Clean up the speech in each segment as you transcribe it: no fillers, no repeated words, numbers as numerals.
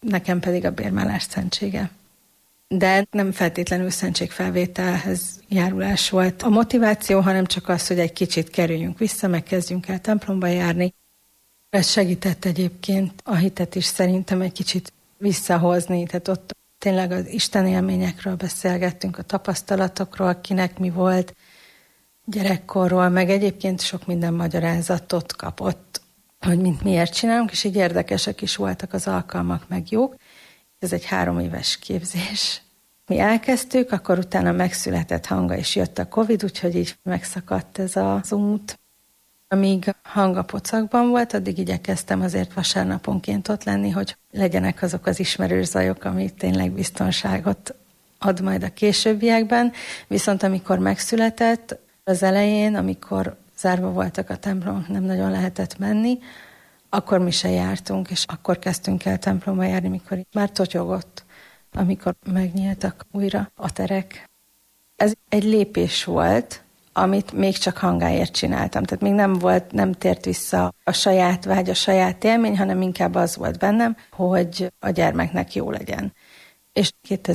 nekem pedig a bérmálás szentsége. De nem feltétlenül szentségfelvételhez járulás volt a motiváció, hanem csak az, hogy egy kicsit kerüljünk vissza, meg kezdjünk el templomba járni. Ez segített egyébként a hitet is szerintem egy kicsit visszahozni, tehát ott tényleg az Isten élményekről beszélgettünk, a tapasztalatokról, kinek mi volt, gyerekkorról, meg egyébként sok minden magyarázatot kapott, hogy miért csinálunk, és így érdekesek is voltak az alkalmak, meg jók. Ez egy 3 éves képzés. Mi elkezdtük, akkor utána megszületett Hanga, és jött a Covid, úgyhogy így megszakadt ez az út. Amíg Hanga Pocakban volt, addig igyekeztem azért vasárnaponként ott lenni, hogy legyenek azok az ismerős zajok, ami tényleg biztonságot ad majd a későbbiekben. Viszont amikor megszületett, az elején, amikor zárva voltak a templomok, nem nagyon lehetett menni, akkor mi se jártunk, és akkor kezdtünk el templomba járni, mikor már totyogott, amikor megnyíltak újra a terek. Ez egy lépés volt, amit még csak Hangáért csináltam. Tehát még nem tért vissza a saját vágy, a saját élmény, hanem inkább az volt bennem, hogy a gyermeknek jó legyen. És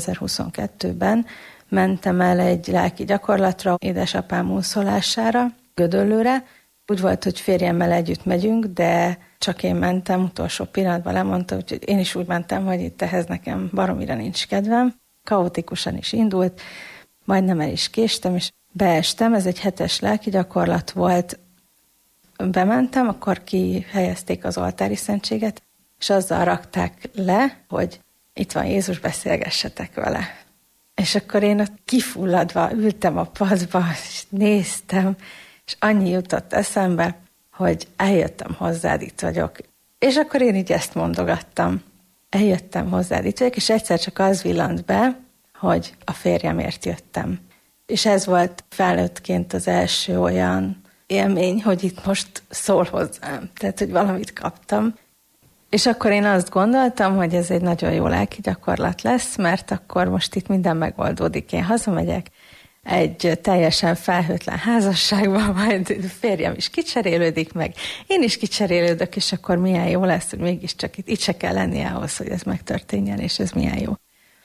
2022-ben mentem el egy lelki gyakorlatra, édesapám úszolására, Gödöllőre. Úgy volt, hogy férjemmel együtt megyünk, de csak én mentem, utolsó pillanatban lemondta, úgyhogy én is úgy mentem, hogy itt ehhez nekem baromira nincs kedvem. Kaotikusan is indult, majdnem el is késtem, és beestem, ez egy 7-es lelki gyakorlat volt. Bementem, akkor kihelyezték az oltári szentséget, és azzal rakták le, hogy itt van Jézus, beszélgessetek vele. És akkor én ott kifulladva ültem a padba, és néztem, és annyi jutott eszembe, hogy eljöttem hozzád, itt vagyok. És akkor én így ezt mondogattam. Eljöttem hozzád, itt vagyok, és egyszer csak az villant be, hogy a férjemért jöttem. És ez volt felnőttként az első olyan élmény, hogy itt most szól hozzám. Tehát, hogy valamit kaptam. És akkor én azt gondoltam, hogy ez egy nagyon jó lelki gyakorlat lesz, mert akkor most itt minden megoldódik. Én hazamegyek egy teljesen felhőtlen házasságban, majd férjem is kicserélődik meg, én is kicserélődök, és akkor milyen jó lesz, hogy mégiscsak itt se kell lenni ahhoz, hogy ez megtörténjen, és ez milyen jó.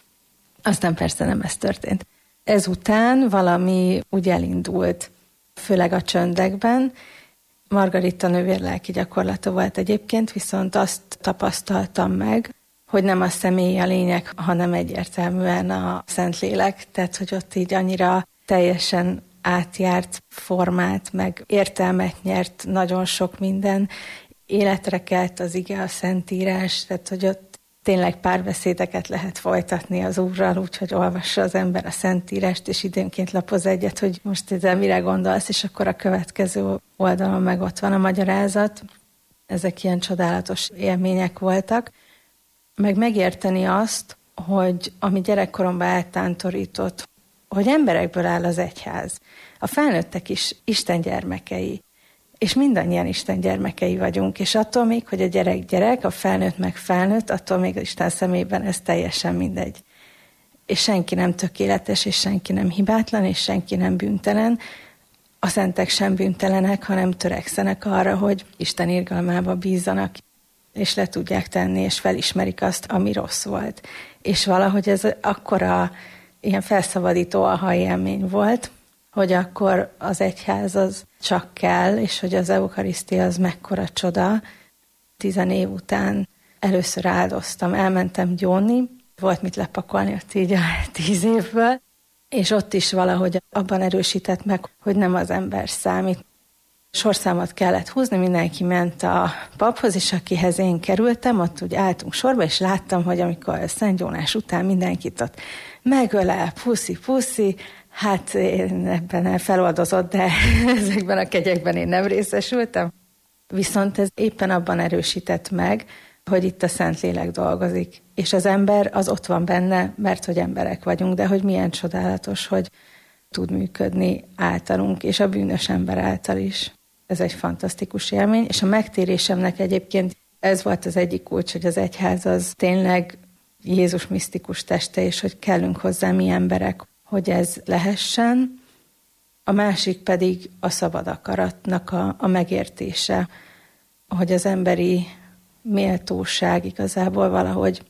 Aztán persze nem ez történt. Ezután valami úgy elindult, főleg a csöndekben. Margarita nővér lelki gyakorlata volt egyébként, viszont azt tapasztaltam meg, hogy nem a személy a lényeg, hanem egyértelműen a Szentlélek, tehát hogy ott így annyira teljesen átjárt formát, meg értelmet nyert nagyon sok minden, életre kelt az ige, a Szentírás, tehát hogy ott tényleg párbeszédeket lehet folytatni az Úrral, úgyhogy olvassa az ember a Szentírást, és időnként lapoz egyet, hogy most ezzel mire gondolsz, és akkor a következő oldalon meg ott van a magyarázat. Ezek ilyen csodálatos élmények voltak. Meg megérteni azt, hogy ami gyerekkoromban eltántorított, hogy emberekből áll az egyház. A felnőttek is Isten gyermekei, és mindannyian Isten gyermekei vagyunk, és attól még, hogy a gyerek gyerek, a felnőtt meg felnőtt, attól még Isten szemében ez teljesen mindegy. És senki nem tökéletes, és senki nem hibátlan, és senki nem bűntelen. A szentek sem bűntelenek, hanem törekszenek arra, hogy Isten irgalmába bízzanak, és le tudják tenni, és felismerik azt, ami rossz volt. És valahogy ez akkora ilyen felszabadító aha élmény volt, hogy akkor az egyház az csak kell, és hogy az eukarisztia az mekkora csoda. 10 év után először áldoztam, elmentem gyónni, volt mit lepakolni ott így a 10 évből, és ott is valahogy abban erősített meg, hogy nem az ember számít. Sorszámot kellett húzni, mindenki ment a paphoz, és akihez én kerültem, ott úgy álltunk sorba, és láttam, hogy amikor Szent Jónás után mindenkit ott megölel, puszi, hát én ebben feloldozott, de ezekben a kegyekben én nem részesültem. Viszont ez éppen abban erősített meg, hogy itt a Szentlélek dolgozik, és az ember az ott van benne, mert hogy emberek vagyunk, de hogy milyen csodálatos, hogy tud működni általunk, és a bűnös ember által is. Ez egy fantasztikus élmény, és a megtérésemnek egyébként ez volt az egyik kulcs, hogy az egyház az tényleg Jézus misztikus teste, és hogy kellünk hozzá mi emberek, hogy ez lehessen. A másik pedig a szabad akaratnak a megértése, hogy az emberi méltóság igazából valahogy